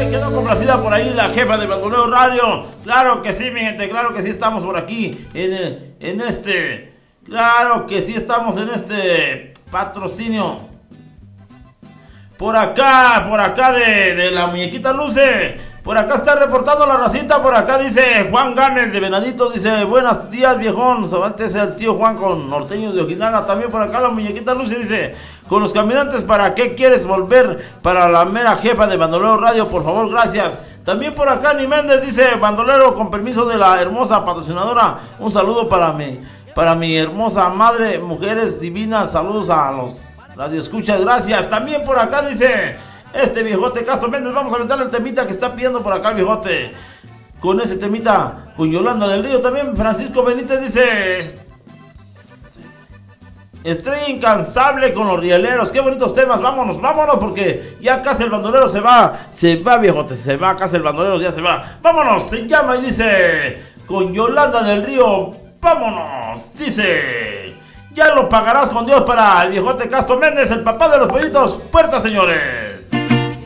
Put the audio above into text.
se quedó complacida por ahí la jefa de Bandolero Radio. Claro que sí, mi gente, claro que sí estamos por aquí en este. Claro que sí estamos en este patrocinio. Por acá de la muñequita Luce. Por acá está reportando la racita. Por acá dice Juan Gámez de Venaditos. Dice, buenos días, viejón. Este es el tío Juan con norteños de Ojinaga. También por acá la muñequita Luce dice, con los caminantes, ¿para qué quieres volver? Para la mera jefa de Bandolero Radio, por favor, gracias. También por acá Ni Méndez dice, bandolero, con permiso de la hermosa patrocinadora, un saludo para mi hermosa madre, mujeres divinas, saludos a los radioescuchas, gracias. También por acá dice este viejote Castro Méndez, vamos a aventarle el temita que está pidiendo por acá el viejote, con ese temita, con Yolanda del Río. También Francisco Benítez dice, estrella incansable con los rieleros, qué bonitos temas, vámonos, porque ya casi el bandolero se va viejote, se va casi el bandolero, ya se va, vámonos, se llama y dice, con Yolanda del Río, vámonos, dice, ya lo pagarás con Dios para el viejote Castro Méndez, el papá de los pollitos, puertas señores.